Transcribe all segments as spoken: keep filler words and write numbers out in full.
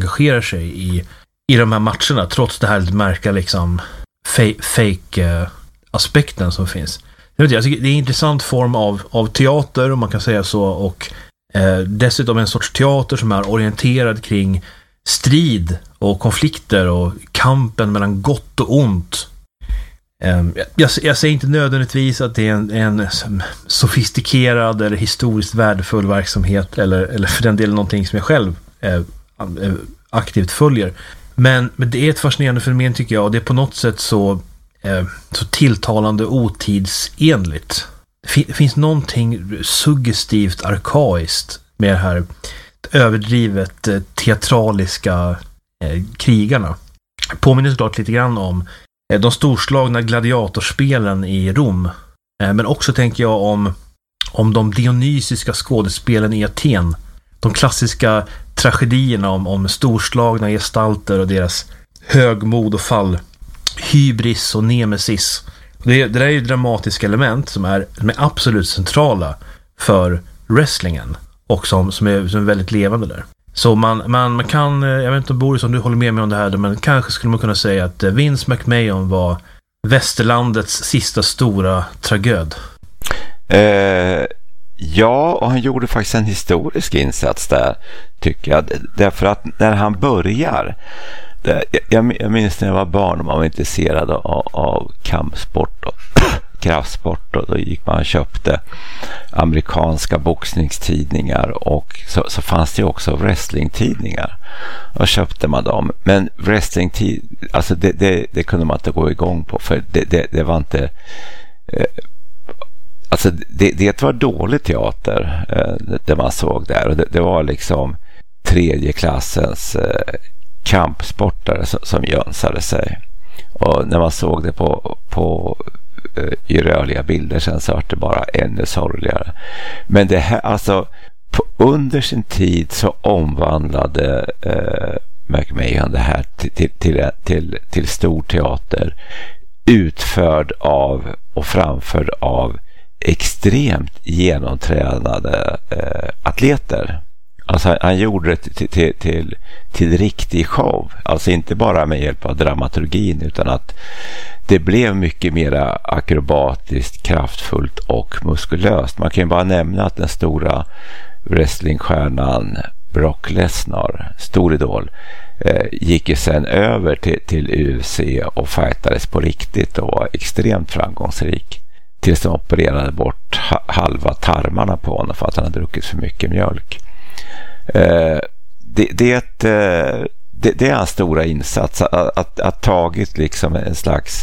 engagerar sig i, i de här matcherna, trots det här märka liksom fake, fake uh, aspekten som finns. Jag vet inte, det är en intressant form av, av teater, om man kan säga så, och eh, dessutom en sorts teater som är orienterad kring strid och konflikter och kampen mellan gott och ont. Eh, jag, jag säger inte nödvändigtvis att det är en, en sofistikerad eller historiskt värdefull verksamhet, eller, eller för den delen någonting som jag själv eh, aktivt följer. Men, men det är ett fascinerande fenomen, tycker jag, och det är på något sätt så Eh, så tilltalande otidsenligt. Det, fin- det finns någonting suggestivt arkaiskt med det här överdrivet eh, teatraliska eh, krigarna. Påminner såklart lite grann om eh, de storslagna gladiatorspelen i Rom, eh, men också tänker jag om, om de dionysiska skådespelen i Aten. De klassiska tragedierna om, om storslagna gestalter och deras högmod och fall, hybris och nemesis. Det, det där är ju dramatiska element som är, som är absolut centrala för wrestlingen och som, som, är, som är väldigt levande där. Så man, man, man kan, jag vet inte Boris om du håller med mig om det här, men kanske skulle man kunna säga att Vince McMahon var västerlandets sista stora tragöd. Eh, ja, och han gjorde faktiskt en historisk insats där, tycker jag. Därför att när han börjar, det, jag, jag minns när jag var barn och man var intresserad av, av kampsport och kraftsport, och då gick man och köpte amerikanska boxningstidningar, och så, så fanns det också wrestlingtidningar, och köpte man dem. Men wrestlingtid, alltså det, det, det kunde man inte gå igång på, för det, det, det var inte eh, alltså det, det var dålig teater eh, det man såg där, och det, det var liksom tredje klassens eh, kampsportare som, som jönsade sig, och när man såg det på, på i rörliga bilder sen så var det bara ännu sorgligare. Men det här, alltså på, under sin tid så omvandlade eh, McMahon det här till, till, till, till, till stor teater, utförd av och framförd av extremt genomtränade eh, atleter. Alltså han, han gjorde det till, till, till, till riktig show. Alltså inte bara med hjälp av dramaturgin, utan att det blev mycket mer akrobatiskt, kraftfullt och muskulöst. Man kan ju bara nämna att den stora wrestlingstjärnan Brock Lesnar, stor idol, eh, gick ju sen över till, till U F C och fightades på riktigt och var extremt framgångsrik. Tills de opererade bort ha, halva tarmarna på honom för att han hade druckit för mycket mjölk. Eh, det, det, är ett, eh, det, det är en stora insats att, att, att tagit liksom en slags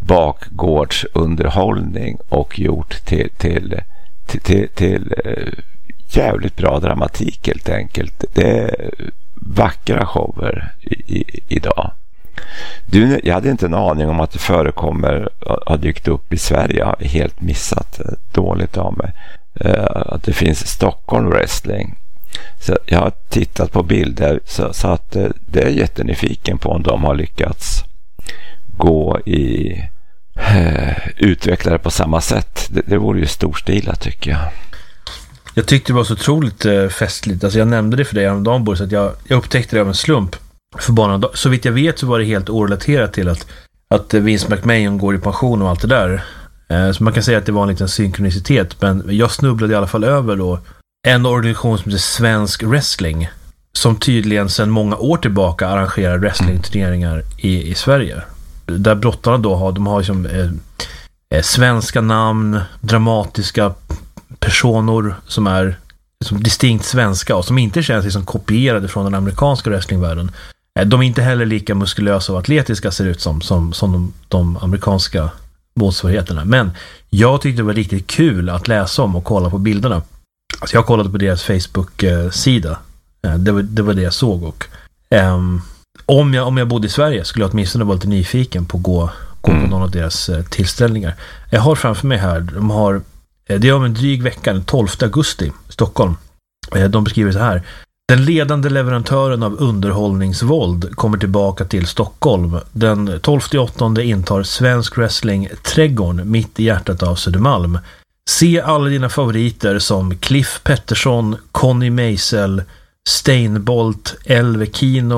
bakgårdsunderhållning och gjort till, till, till, till, till eh, jävligt bra dramatik helt enkelt. Det är vackra shower i, i, idag. Du, jag hade inte en aning om att det förekommer, har dykt upp i Sverige. Jag har helt missat, dåligt av mig, eh, att det finns Stockholm Wrestling. Så jag har tittat på bilder, så, så att eh, det är jättenyfiken på om de har lyckats gå i eh, utveckla det på samma sätt. Det, det vore ju storstilat, tycker jag. Jag tyckte det var så otroligt eh, festligt. Alltså jag nämnde det för dig häromdagen, Boris, att jag, jag upptäckte det av en slump för bara en dag. Så vitt jag vet så var det helt orelaterat till att, att Vince McMahon går i pension och allt det där. Eh, så man kan säga att det var en liten synkronicitet. Men jag snubblade i alla fall över då en organisation som heter Svensk Wrestling, som tydligen sedan många år tillbaka arrangerar wrestlingturneringar i, i Sverige. Där brottarna då har, de har liksom, eh, eh, svenska namn, dramatiska personer som är som distinkt svenska och som inte känns liksom kopierade från den amerikanska wrestlingvärlden. Eh, de är inte heller lika muskulösa och atletiska, ser ut som, som, som de, de amerikanska motsvarigheterna. Men jag tyckte det var riktigt kul att läsa om och kolla på bilderna. Alltså jag kollade på deras Facebook-sida. Det var, det var det jag såg. Och, um, om, jag, om jag bodde i Sverige skulle jag åtminstone vara lite nyfiken på att gå, gå på någon av deras uh, tillställningar. Jag har framför mig här, de har, det är om en dryg vecka, den tolfte augusti i Stockholm. De beskriver så här: den ledande leverantören av underhållningsvåld kommer tillbaka till Stockholm. Den tolfte åttonde intar Svensk Wrestling Trädgården mitt i hjärtat av Södermalm. Se alla dina favoriter som Cliff Pettersson, Conny Meisel, Steinbolt, Elve Kino,